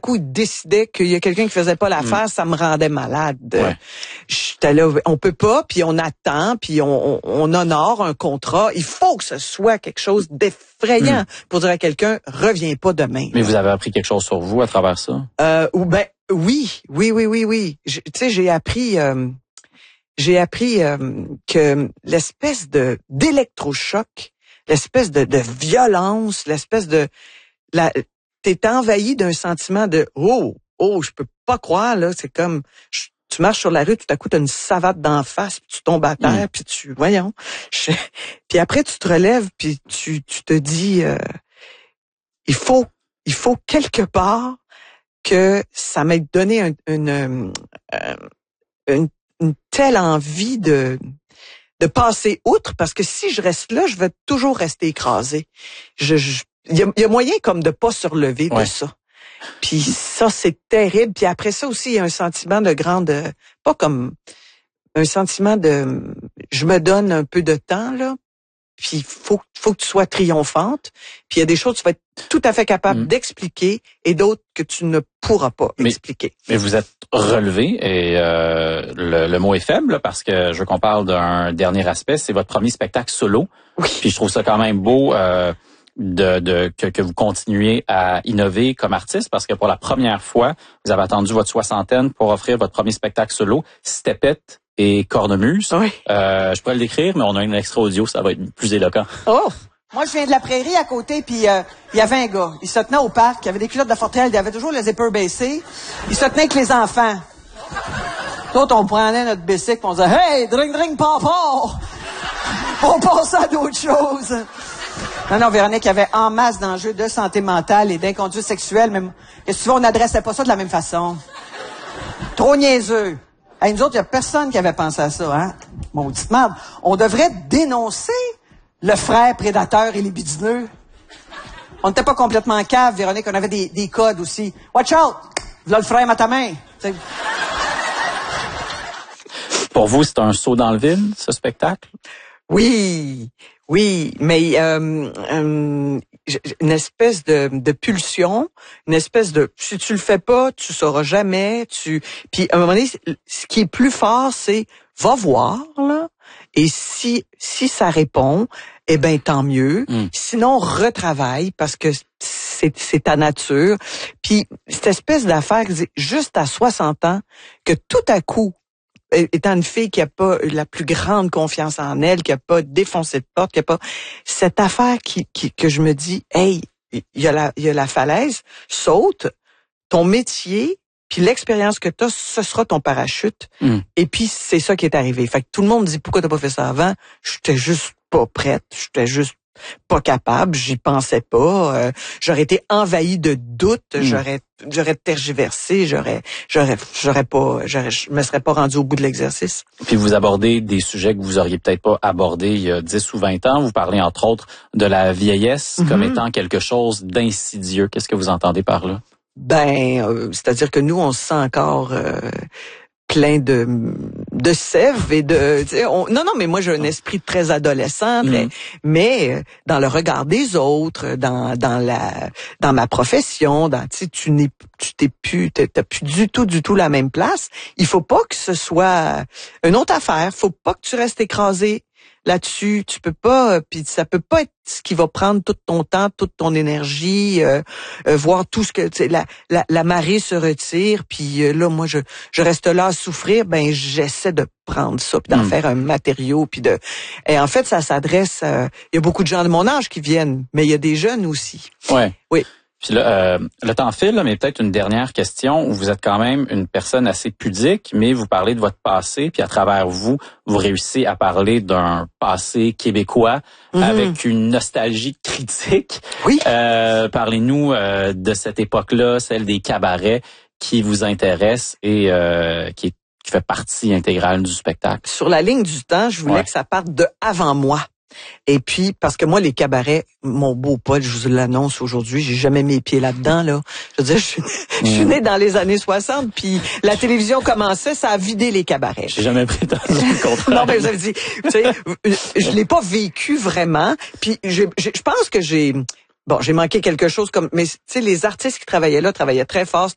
coup, il décidait qu'il y a quelqu'un qui faisait pas l'affaire, ça me rendait malade. Ouais. J'étais là, on peut pas, puis on attend, puis on honore un contrat. Il faut que ce soit quelque chose d'effrayant pour dire à quelqu'un, reviens pas demain. Mais vous avez appris quelque chose sur vous à travers ça? Oui. Tu sais, j'ai appris que l'espèce d'électrochoc, l'espèce de violence, l'espèce de t'es envahi d'un sentiment de je peux pas croire là, c'est comme tu marches sur la rue, tout à coup t'as une savate d'en face, puis tu tombes à terre, puis puis après tu te relèves, puis tu te dis il faut quelque part que ça m'ait donné une telle envie de passer outre, parce que si je reste là, je vais toujours rester écrasé. Il y a moyen comme de pas se relever de ça. Puis ça, c'est terrible. Puis après ça aussi, il y a un sentiment de pas comme un sentiment de, je me donne un peu de temps, là. Puis faut que tu sois triomphante. Puis il y a des choses que tu vas être tout à fait capable d'expliquer et d'autres que tu ne pourras pas expliquer. Mais vous êtes relevé et le mot est faible là, parce que je veux qu'on parle d'un dernier aspect, c'est votre premier spectacle solo. Oui. Puis je trouve ça quand même beau que vous continuez à innover comme artiste, parce que pour la première fois, vous avez attendu votre soixantaine pour offrir votre premier spectacle solo, Stepette et Cornemuse. Oui. Je pourrais le décrire, mais on a un extra audio, ça va être plus éloquent. Oh! Moi, je viens de la prairie à côté, puis il y avait un gars. Il se tenait au parc, il avait des culottes de Fortel, il avait toujours les épaules baissées. Il se tenait avec les enfants. D'autres, on prenait notre bicycle, on disait « Hey, drink, papa! » On passait à d'autres choses. Non, Véronique, il y avait en masse d'enjeux de santé mentale et d'inconduite sexuelle, mais qu'est-ce que tu veux, on n'adressait pas ça de la même façon. Trop niaiseux. Hey, nous autres, il n'y a personne qui avait pensé à ça, hein? Maudite merde. On devrait dénoncer le frère prédateur et libidineux. On n'était pas complètement cave, Véronique, on avait des codes aussi. Watch out! Là, le frère à ta main. T'sais. Pour vous, c'est un saut dans le vide, ce spectacle? Oui, mais une espèce de pulsion, une espèce de si tu le fais pas, tu sauras jamais. Puis à un moment donné, ce qui est plus fort, c'est va voir là. Et si ça répond, eh ben tant mieux. Sinon, retravaille parce que c'est ta nature. Puis cette espèce d'affaire, juste à 60 ans, que tout à coup, étant une fille qui a pas la plus grande confiance en elle, qui a pas défoncé de porte, qui a pas cette affaire que je me dis, hey, il y a la falaise, saute, ton métier, puis l'expérience que t'as, ce sera ton parachute. Et puis c'est ça qui est arrivé. Fait que tout le monde dit pourquoi t'as pas fait ça avant? J'étais juste pas prête, j'étais juste pas capable, j'y pensais pas, j'aurais été envahi de doutes, j'aurais tergiversé, je me serais pas rendu au bout de l'exercice. Puis vous abordez des sujets que vous auriez peut-être pas abordés il y a 10 ou 20 ans. Vous parlez entre autres de la vieillesse comme étant quelque chose d'insidieux. Qu'est-ce que vous entendez par là? C'est-à-dire que nous, on se sent encore plein de sève et non, mais moi j'ai un esprit très adolescent, mais dans le regard des autres, dans ma profession, t'as plus du tout la même place. Il faut pas que ce soit une autre affaire. Faut pas que tu restes écrasé là-dessus. Tu peux pas, puis ça peut pas être ce qui va prendre tout ton temps, toute ton énergie, voir tout ce que la marée se retire, puis là moi je reste là à souffrir, ben j'essaie de prendre ça puis d'en faire un matériau et en fait ça s'adresse il y a beaucoup de gens de mon âge qui viennent, mais il y a des jeunes aussi. Ouais. Oui. Puis là, le temps file, là, mais peut-être une dernière question. Vous êtes quand même une personne assez pudique, mais vous parlez de votre passé, puis à travers vous réussissez à parler d'un passé québécois avec une nostalgie critique. Oui. Parlez-nous de cette époque-là, celle des cabarets qui vous intéresse et qui fait partie intégrale du spectacle. Sur la ligne du temps, je voulais que ça parte de avant moi. Et puis, parce que moi, les cabarets, mon beau Paul, je vous l'annonce aujourd'hui, j'ai jamais mis les pieds là-dedans, là. Je veux dire, je suis née dans les années 60, puis la télévision commençait, ça a vidé les cabarets. J'ai jamais prétendu le contraire. Non, mais vous avez dit, tu sais, je l'ai pas vécu vraiment, puis je pense que j'ai manqué quelque chose mais tu sais, les artistes qui travaillaient là travaillaient très fort.